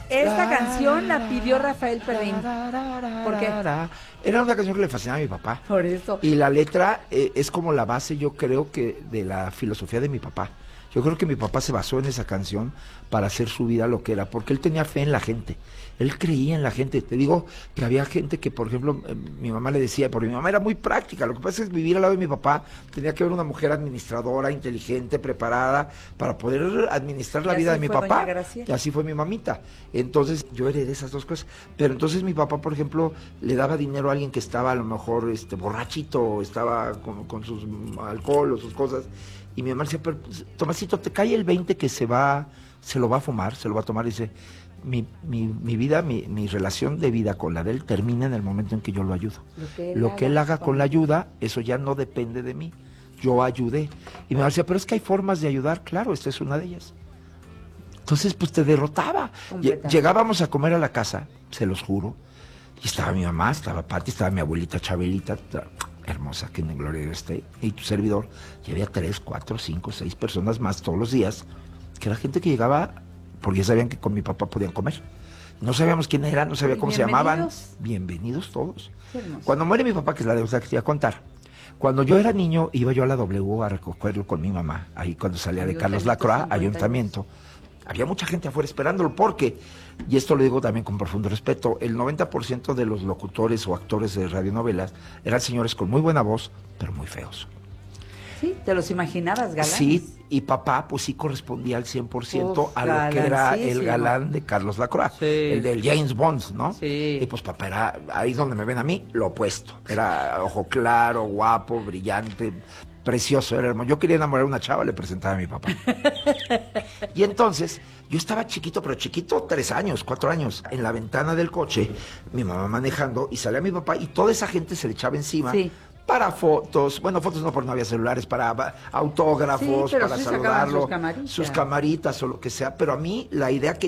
Esta canción la pidió Rafael Perrín. ¿Por qué? Era una canción que le fascinaba a mi papá. Por eso. Y la letra es como la base, yo creo que de la filosofía de mi papá. Yo creo que mi papá se basó en esa canción para hacer su vida lo que era, porque él tenía fe en la gente, él creía en la gente. Te digo que había gente que, por ejemplo, mi mamá le decía, porque mi mamá era muy práctica, lo que pasa es que vivir al lado de mi papá tenía que haber una mujer administradora, inteligente, preparada, para poder administrar la vida de mi papá. Y así fue mi mamita. Entonces yo heredé esas dos cosas. Pero entonces mi papá, por ejemplo, le daba dinero a alguien que estaba a lo mejor borrachito, estaba con sus alcohol o sus cosas. Y mi mamá decía, pero Tomasito, te cae el 20 que se lo va a fumar, se lo va a tomar. Y dice, mi vida, mi relación de vida con la de él termina en el momento en que yo lo ayudo. Lo que él haga con la ayuda, eso ya no depende de mí. Yo ayudé. Y mi mamá decía, pero es que hay formas de ayudar. Claro, esta es una de ellas. Entonces, pues te derrotaba. Llegábamos a comer a la casa, se los juro, y estaba mi mamá, estaba Pati, estaba mi abuelita Chabelita, hermosa, que en gloria esté, y tu servidor, y había 3, 4, 5, 6 personas más todos los días, que era gente que llegaba, porque ya sabían que con mi papá podían comer. No sabíamos quién era, no sabía cómo se llamaban. Bienvenidos todos. Cuando muere mi papá, que es la deuda que te iba a contar, cuando yo era niño, iba yo a la W a recogerlo con mi mamá, ahí cuando salía de Carlos Lacroix, ayuntamiento. Había mucha gente afuera esperándolo porque, y esto lo digo también con profundo respeto, el 90% de los locutores o actores de radionovelas eran señores con muy buena voz, pero muy feos. Sí, te los imaginabas, galán. Sí, y papá pues sí correspondía al 100% a lo que era el galán de Carlos Lacroix, el del James Bond, ¿no? Sí. Y pues papá era, ahí donde me ven a mí, lo opuesto. Era ojo claro, guapo, brillante, precioso, era hermoso. Yo quería enamorar a una chava, le presentaba a mi papá. Y entonces, yo estaba chiquito, pero chiquito, 3 años, 4 años, en la ventana del coche, mi mamá manejando, y salía mi papá, y toda esa gente se le echaba encima. Sí. Para fotos, bueno, fotos no, porque no había celulares, para autógrafos, para saludarlo, sus camaritas o lo que sea, pero a mí la idea que